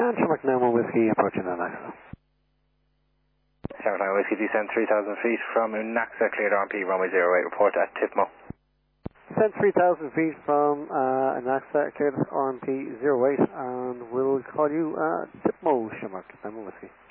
And Shamrock Nemo Whiskey approaching Anaxa. Shamrock Nemo Whiskey, descend 3,000 feet from Anaxa, cleared RMP, runway 08, report at Tipmo. Descend 3,000 feet from Anaxa, cleared RMP 08, and we'll call you Tipmo Shamrock Nemo Whiskey.